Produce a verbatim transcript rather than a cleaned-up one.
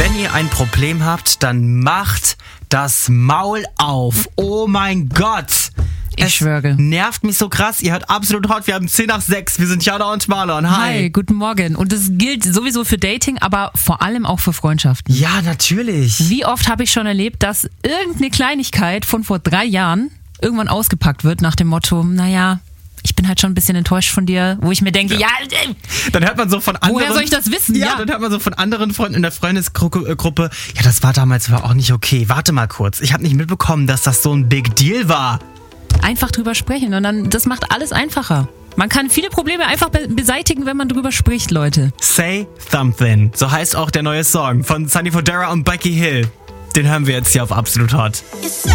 Wenn ihr ein Problem habt, dann macht das Maul auf. Oh mein Gott. Ich es schwöre. Nervt mich so krass. Ihr hört absolut hot. Wir haben zehn nach sechs. Wir sind Jana und Marlon. Hi. Hi, guten Morgen. Und das gilt sowieso für Dating, aber vor allem auch für Freundschaften. Ja, natürlich. Wie oft habe ich schon erlebt, dass irgendeine Kleinigkeit von vor drei Jahren irgendwann ausgepackt wird nach dem Motto, naja, ich bin halt schon ein bisschen enttäuscht von dir, wo ich mir denke, ja, ja dann hört man so von anderen... woher soll ich das wissen? Ja, ja, dann hört man so von anderen Freunden in der Freundesgruppe, ja, das war damals aber auch nicht okay. Warte mal kurz, ich habe nicht mitbekommen, dass das so ein Big Deal war. Einfach drüber sprechen und dann, das macht alles einfacher. Man kann viele Probleme einfach be- beseitigen, wenn man drüber spricht, Leute. Say Something, so heißt auch der neue Song von Sunny Fodera und Becky Hill. Den hören wir jetzt hier auf Absolut Hot.